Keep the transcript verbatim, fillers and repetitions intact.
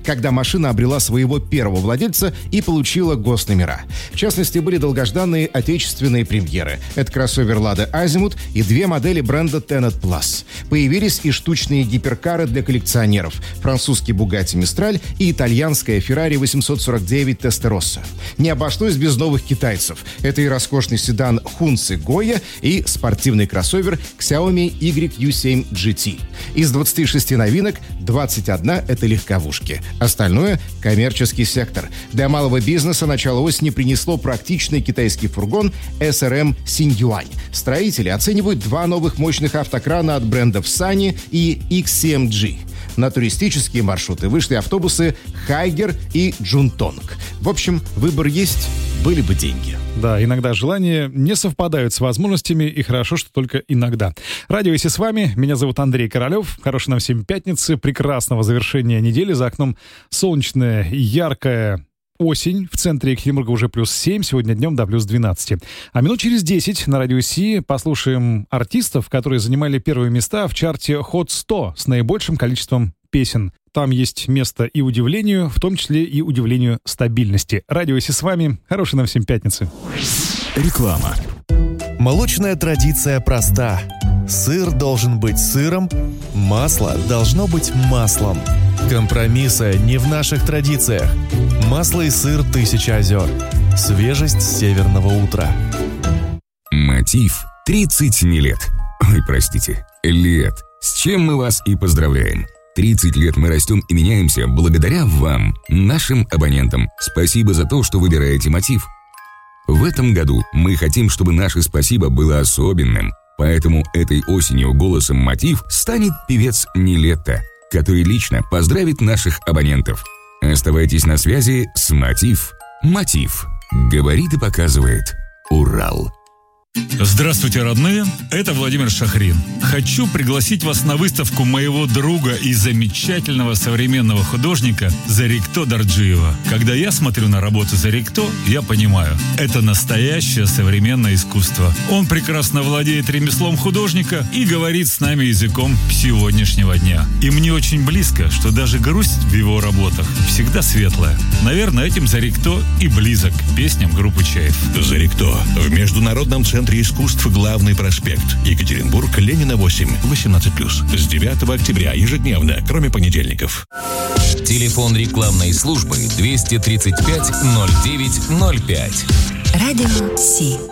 когда машина обрела своего первого владельца и получила госномера. В частности, были долгожданные отечественные премьеры. Это кроссовер Lada Azimut и две модели бренда Tenet Plus. Появились и штучные гиперкары для коллекционеров. Французский Bugatti Mistral и итальянская Ferrari восемьсот сорок девять Testarossa. Не обошлось без новых китайцев. Это и роскошный седан Hunzi Goya и спортивный кроссовер Xiaomi уай кью семь джи ти. Из двадцати шести новинок двадцать одна — это легковушки. Остальное — коммерческий сектор. Для малого бизнеса начало осени принесло практичный китайский фургон эс эр эм Синьюань. Строители оценивают два новых мощных автокрана от брендов Sany и икс си эм джи. На туристические маршруты вышли автобусы Хайгер и Джунтонг. В общем, выбор есть, были бы деньги. Да, иногда желания не совпадают с возможностями, и хорошо, что только иногда. Радио «Если» с вами. Меня зовут Андрей Королев. Хорошей нам всем пятницы, прекрасного завершения недели. За окном солнечная и яркая осень. В центре Екатеринбурга уже плюс семь, сегодня днем до плюс двенадцати. А минут через десять на радио Си послушаем артистов, которые занимали первые места в чарте Hot сто с наибольшим количеством песен. Там есть место и удивлению, в том числе и удивлению стабильности. Радио Си с вами. Хорошей нам всем пятницы. Реклама. Молочная традиция проста. Сыр должен быть сыром, масло должно быть маслом. Компромисса не в наших традициях. Масло и сыр «Тысяча озер». Свежесть северного утра. Мотив тридцать не лет. Ой, простите, лет. С чем мы вас и поздравляем. тридцать лет мы растем и меняемся благодаря вам, нашим абонентам. Спасибо за то, что выбираете Мотив. В этом году мы хотим, чтобы наше спасибо было особенным. Поэтому этой осенью голосом Мотив станет певец Нилетто, который лично поздравит наших абонентов. Оставайтесь на связи с Мотив. Мотив. Говорит и показывает Урал. Здравствуйте, родные! Это Владимир Шахрин. Хочу пригласить вас на выставку моего друга и замечательного современного художника Зарикто Дарджиева. Когда я смотрю на работы Зарикто, я понимаю, это настоящее современное искусство. Он прекрасно владеет ремеслом художника и говорит с нами языком сегодняшнего дня. И мне очень близко, что даже грусть в его работах всегда светлая. Наверное, этим Зарикто и близок к песням группы Чайф. Зарикто в Международном центре Центре искусств «Главный проспект». Екатеринбург, Ленина, восемь, восемнадцать плюс. С девятого октября ежедневно, кроме понедельников. Телефон рекламной службы двести тридцать пять ноль девять ноль пять. Радио Си.